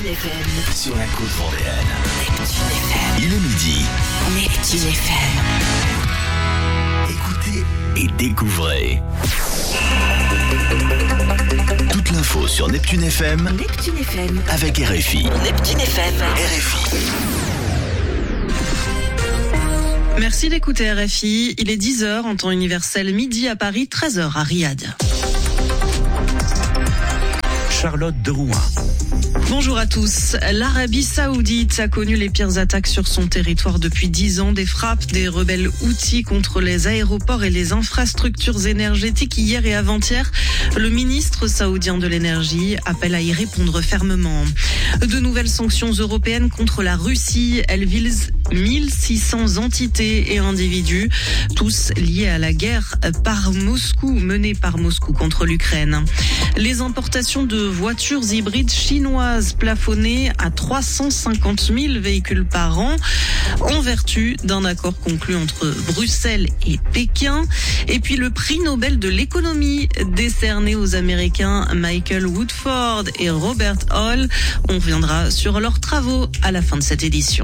FM. Sur la côte vendéenne. Neptune FM. Il est midi. Neptune FM. Écoutez et découvrez. Toute l'info sur Neptune FM. Neptune FM. Avec RFI. Neptune FM. RFI. Merci d'écouter RFI. Il est 10h en temps universel, midi à Paris, 13h à Riyad. Charlotte de Rouen. Bonjour à tous. L'Arabie Saoudite a connu les pires attaques sur son territoire depuis 10 ans. Des frappes des rebelles Houthis contre les aéroports et les infrastructures énergétiques hier et avant-hier. Le ministre saoudien de l'énergie appelle à y répondre fermement. De nouvelles sanctions européennes contre la Russie. Elles visent 1600 entités et individus, tous liés à la guerre menée par Moscou contre l'Ukraine. Les importations de voitures hybrides chinoises plafonnées à 350 000 véhicules par an en vertu d'un accord conclu entre Bruxelles et Pékin. Et puis le prix Nobel de l'économie décerné aux Américains Michael Woodford et Robert Hall. On reviendra sur leurs travaux à la fin de cette édition.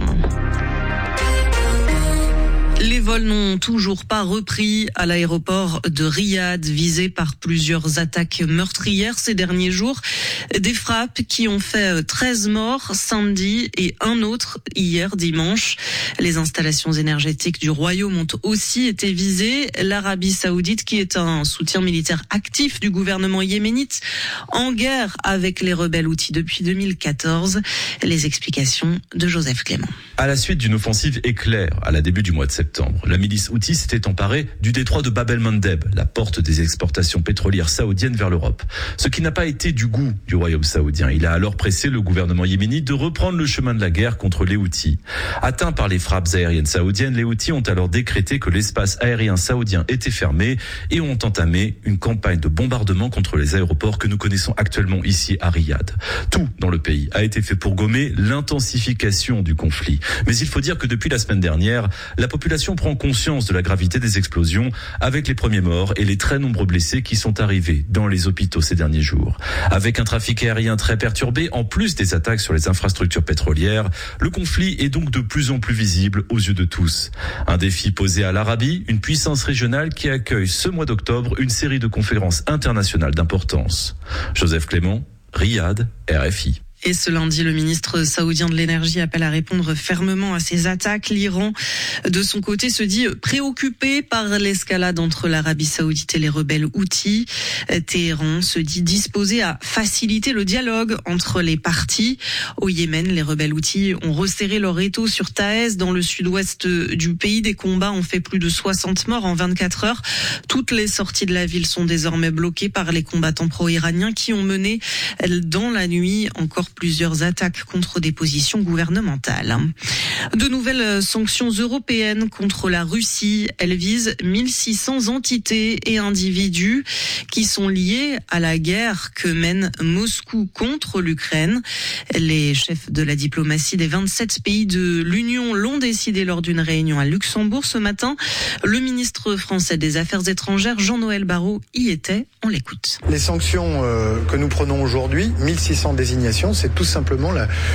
Les vols n'ont toujours pas repris à l'aéroport de Riyad, visé par plusieurs attaques meurtrières ces derniers jours. Des frappes qui ont fait 13 morts samedi et un autre hier dimanche. Les installations énergétiques du royaume ont aussi été visées. L'Arabie Saoudite, qui est un soutien militaire actif du gouvernement yéménite, en guerre avec les rebelles Houthis depuis 2014. Les explications de Joseph Clément. À la suite d'une offensive éclair à la début du mois de septembre, la milice Houthi s'était emparée du détroit de Bab el-Mandeb, la porte des exportations pétrolières saoudiennes vers l'Europe. Ce qui n'a pas été du goût du royaume saoudien. Il a alors pressé le gouvernement yéménite de reprendre le chemin de la guerre contre les Houthis. Atteints par les frappes aériennes saoudiennes, les Houthis ont alors décrété que l'espace aérien saoudien était fermé et ont entamé une campagne de bombardement contre les aéroports que nous connaissons actuellement ici à Riyad. Tout dans le pays a été fait pour gommer l'intensification du conflit. Mais il faut dire que depuis la semaine dernière, la population prend conscience de la gravité des explosions avec les premiers morts et les très nombreux blessés qui sont arrivés dans les hôpitaux ces derniers jours. Avec un trafic aérien très perturbé, en plus des attaques sur les infrastructures pétrolières, le conflit est donc de plus en plus visible aux yeux de tous. Un défi posé à l'Arabie, une puissance régionale qui accueille ce mois d'octobre une série de conférences internationales d'importance. Joseph Clément, Riyad, RFI. Et ce lundi, le ministre saoudien de l'énergie appelle à répondre fermement à ces attaques. L'Iran, de son côté, se dit préoccupé par l'escalade entre l'Arabie saoudite et les rebelles Houthis. Téhéran se dit disposé à faciliter le dialogue entre les parties. Au Yémen, les rebelles Houthis ont resserré leur étau sur Taez, dans le sud-ouest du pays. Des combats ont fait plus de 60 morts en 24 heures. Toutes les sorties de la ville sont désormais bloquées par les combattants pro-iraniens qui ont mené dans la nuit encore plusieurs attaques contre des positions gouvernementales. De nouvelles sanctions européennes contre la Russie. Elles visent 1600 entités et individus qui sont liés à la guerre que mène Moscou contre l'Ukraine. Les chefs de la diplomatie des 27 pays de l'Union l'ont décidé lors d'une réunion à Luxembourg ce matin. Le ministre français des Affaires étrangères, Jean-Noël Barrot, y était. On l'écoute. Les sanctions que nous prenons aujourd'hui, 1600 désignations, c'est tout simplement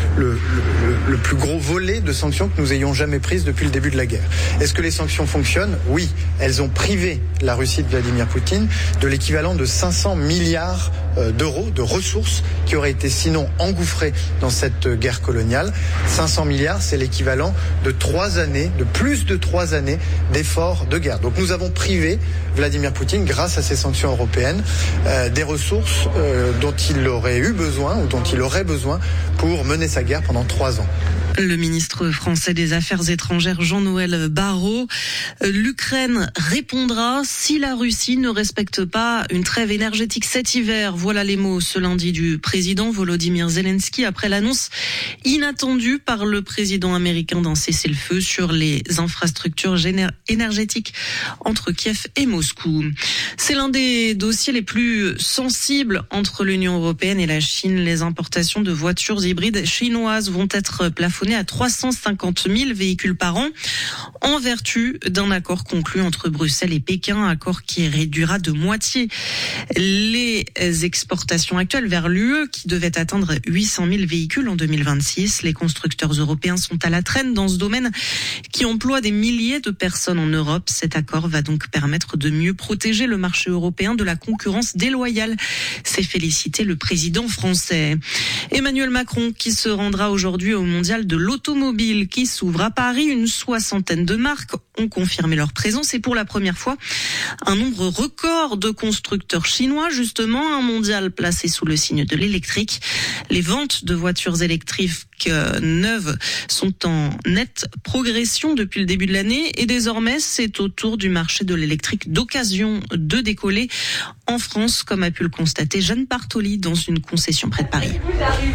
le plus gros volet de sanctions que nous ayons jamais prises depuis le début de la guerre. Est-ce que les sanctions fonctionnent ? Oui. Elles ont privé la Russie de Vladimir Poutine de l'équivalent de 500 milliards d'euros de ressources qui auraient été sinon engouffrées dans cette guerre coloniale. 500 milliards, c'est l'équivalent de plus de 3 années d'efforts de guerre. Donc nous avons privé Vladimir Poutine, grâce à ces sanctions européennes, des ressources dont il aurait eu besoin ou dont il aurait besoin pour mener sa guerre pendant 3 ans. Le ministre français des Affaires étrangères, Jean-Noël Barrot. L'Ukraine répondra si la Russie ne respecte pas une trêve énergétique cet hiver. Voilà les mots ce lundi du président Volodymyr Zelensky après l'annonce inattendue par le président américain d'un cessez-le-feu sur les infrastructures énergétiques entre Kiev et Moscou. C'est l'un des dossiers les plus sensibles entre l'Union européenne et la Chine. Les importations de voitures hybrides chinoises vont être plafonnées à 350 000 véhicules par an en vertu d'un accord conclu entre Bruxelles et Pékin, accord qui réduira de moitié les d'exportation actuelle vers l'UE qui devait atteindre 800 000 véhicules en 2026. Les constructeurs européens sont à la traîne dans ce domaine qui emploie des milliers de personnes en Europe. Cet accord va donc permettre de mieux protéger le marché européen de la concurrence déloyale. C'est félicité le président français. Emmanuel Macron qui se rendra aujourd'hui au mondial de l'automobile qui s'ouvre à Paris. Une 60aine de marques ont confirmé leur présence et pour la première fois, un nombre record de constructeurs chinois, justement, un mondial placé sous le signe de l'électrique. Les ventes de voitures électriques neuves sont en nette progression depuis le début de l'année et désormais, c'est au tour du marché de l'électrique d'occasion de décoller en France, comme a pu le constater Jeanne Bartoli dans une concession près de Paris.